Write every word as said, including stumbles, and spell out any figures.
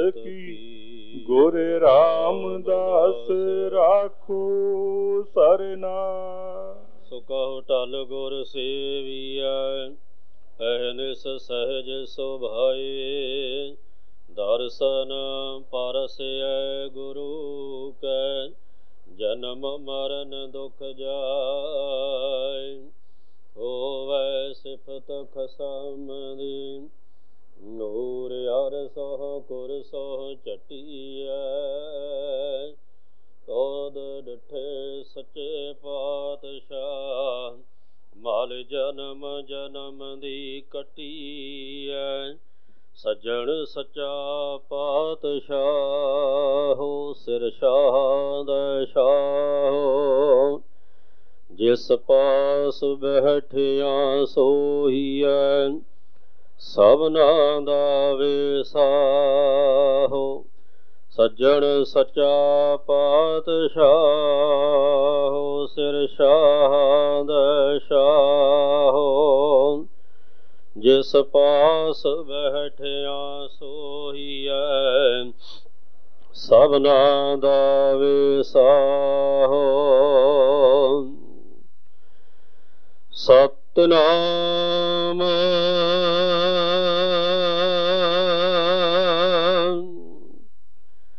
ਕੀ। ਗੁਰ ਰਾਮਦਾਸ ਰਾਖੋ ਸਰਨਾ। ਸੋ ਕਹੋ ਟਲ ਗੁਰ ਸੇਵੀਐ, ਅਹਨਿਸ ਸਹਿਜ ਸੁਭਾਏ। ਦਰਸ਼ਨ ਪਰਸੈ ਗੁਰੂ ਕੈ, ਜਨਮ ਮਰਨ ਦੁਖ ਜਾਇ। ਹੋਵੈ ਸਿਫਤ ਖਸਮ ਦੀ, ਨੂਰ ਅਰ ਸੋ ਗੁਰ ਸੋ ਚਟੀਐ। ਤੋਦ ਡਿਠੇ ਸੱਚੇ ਪਾਤਸ਼ਾਹ, ਮਲ ਜਨਮ ਜਨਮ ਦੀ ਕੱਟੀਐ। ਸੱਜਣ ਸੱਚਾ ਪਾਤਸ਼ਾਹ, ਸਿਰ ਸ਼ਾਹ ਦੈ ਸ਼ਾਹ। ਜਿਸ ਪਾਸ ਬੈਠਿਆ ਸੋਹੀਐ, ਸਭਨਾ ਦਾ ਵਿਸਾਹੋ। ਸੱਜਣ ਸੱਚਾ ਪਾਤਸ਼ਾਹ, ਸਿਰ ਸ਼ਾਹ ਦੈ ਸ਼ਾਹ। ਜਿਸ ਪਾਸ ਬੈਠਿਆ ਸੋਹੀਐ, ਸਭਨਾ ਦਾ ਵਿਸਾਹੋ। ਸਤਿਨਾਮ